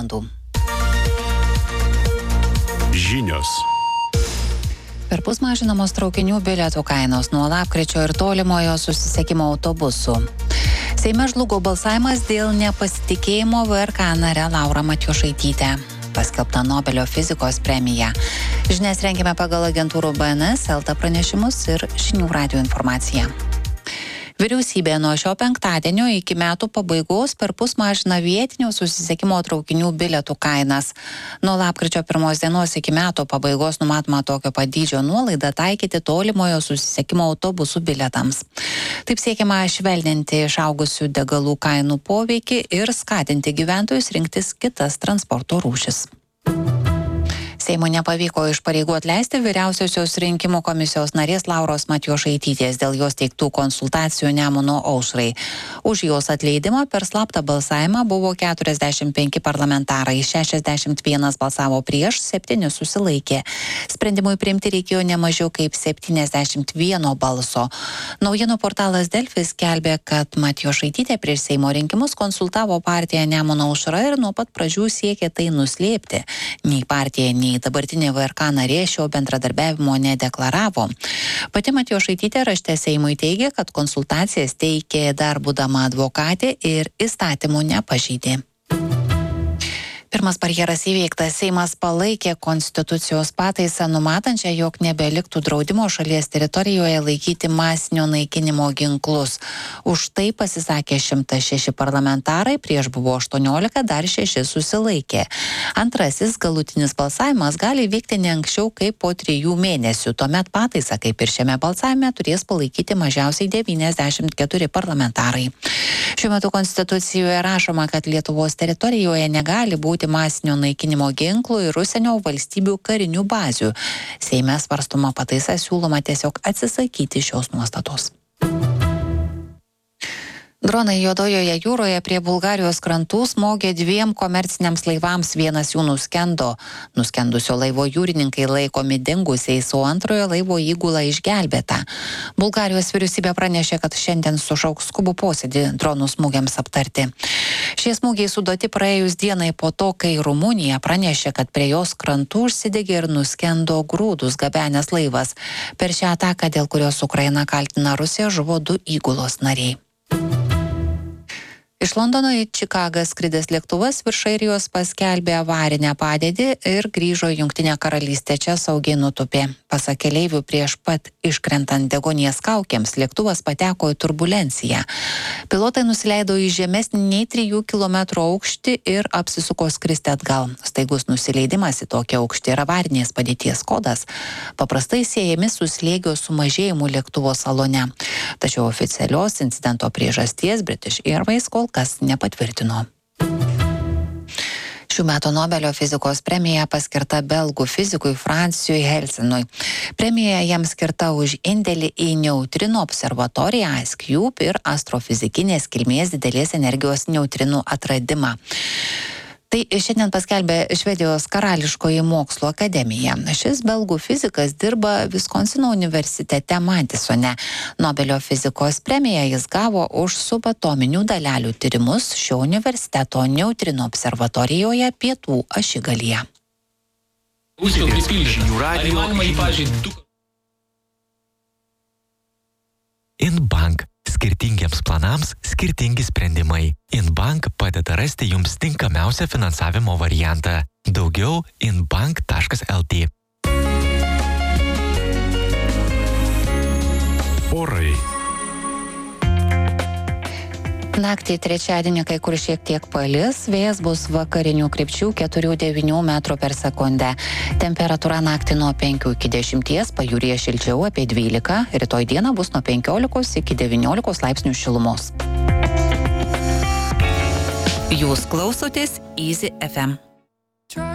valandų. Žinios. Perpus mažinamos traukinių bilietų kainos nuo lapkričio ir tolimojo susisiekimo autobusų. Seime žlugo balsavimas dėl nepasitikėjimo VRK nare Laura Matjošaityte. Paskelbta Nobelio fizikos premija. Žinias rengėme pagal agentūrų BNS, LT pranešimus ir Žinių radijo informaciją. Vyriausybė nuo šio penktadienio iki metų pabaigos perpus mažina vietinių susisiekimo traukinių bilietų kainas. Nuo lapkričio 1 dienos iki metų pabaigos numatoma tokio pat dydžio nuolaidą taikyti tolimojo susisiekimo autobusų bilietams. Taip siekiama švelninti išaugusių degalų kainų poveikį ir skatinti gyventojus rinktis kitas transporto rūšis. Seimui nepavyko iš pareigų atleisti vyriausiosios rinkimų komisijos narės Lauros Matjošaitytės dėl jos teiktų konsultacijų Nemuno aušrai. Už jos atleidimą per slaptą balsavimą buvo 45 parlamentarai, 61 balsavo prieš, 7 susilaikė. Sprendimui priimti reikėjo ne mažiau kaip 71 balso. Naujienų portalas Delfi skelbė, kad Matjošaitytė prieš Seimo rinkimus konsultavo partiją Nemuno aušra ir nuo pat pradžių siekė tai nuslėpti. Nei partija, nei dabartinė VRK narė šio bendradarbiavimo nedeklaravo. Pati Matjošaitytė rašte Seimui teigė, kad konsultacijas teikė dar būdama advokatė ir įstatymų nepažeidė. Pirmas barjeras įveiktas. Seimas palaikė konstitucijos pataisą numatančią, jog nebeliktų draudimo šalies teritorijoje laikyti masinio naikinimo ginklus. Už tai pasisakė 106 parlamentarai, prieš buvo 18, dar 6 susilaikė. Antrasis galutinis balsavimas gali vykti ne anksčiau kaip po 3 mėnesių. Tuomet pataisą, kaip ir šiame balsavime, turės palaikyti mažiausiai 94 parlamentarai. Šiuo metu konstitucijoje rašoma, kad Lietuvos teritorijoje negali būti masinio naikinimo ginklų ir užsienio valstybių karinių bazių. Seime svarstoma pataisa siūloma tiesiog atsisakyti šios nuostatos. Dronai Juodojoje jūroje prie Bulgarijos krantų smogė 2 komerciniams laivams, vienas jų nuskendo. Nuskendusio laivo jūrininkai laikomi dingusiais, o antrojo laivo įgula išgelbėta. Bulgarijos vyriausybė pranešė, kad šiandien sušauks skubų posėdį dronų smūgiams aptarti. Šie smūgiai suduoti praėjus dienai po to, kai Rumunija pranešė, kad prie jos krantų užsidegė ir nuskendo grūdus gabenęs laivas. Per šią ataką, dėl kurios Ukraina kaltina Rusiją, žuvo 2 įgulos nariai. Iš Londono į Čikagą skridęs lėktuvas virš Airijos paskelbė avarinę padėtį ir grįžo į Jungtinę karalystę, čia saugiai nutūpė. Pasak keleivių, prieš pat iškrentant deguonies kaukėms lėktuvas pateko į turbulenciją. Pilotai nusileido į žemesnį nei 3 km aukštį ir apsisuko skristi atgal. Staigus nusileidimas į tokį aukštį ir avarinės padėties kodas paprastai siejami su slėgio sumažėjimu lėktuvo salone. Tačiau oficialios incidento priežasties British Airways kol kas nepatvirtino. Šių metų Nobelio fizikos premija paskirta belgų fizikui Fransui Helsenui. Premija jam skirta už indėlį į neutrino observatoriją IceCube ir astrofizikinės kilmės didelės energijos neutrinų atradimą. Tai šiandien paskelbė Švedijos karališkoji mokslo akademija. Šis belgų fizikas dirba Viskonsino universitete Mantisone. Nobelio fizikos premiją jis gavo už subatominių dalelių tyrimus šio universiteto neutrino observatorijoje Pietų ašigalyje. Inbank. Skirtingiems planams skirtingi sprendimai. Inbank padeda rasti jums tinkamiausią finansavimo variantą. Daugiau inbank.lt. Orai. Naktį trečiadienį kai kur šiek tiek palis, vėjas bus vakarinių krypčių 4-9 metrų per sekundę. Temperatūra naktį nuo 5 iki 10, pajūryje šilčiau apie 12, rytoj dieną bus nuo 15 iki 19 laipsnių šilumos. Jūs klausotės Easy FM.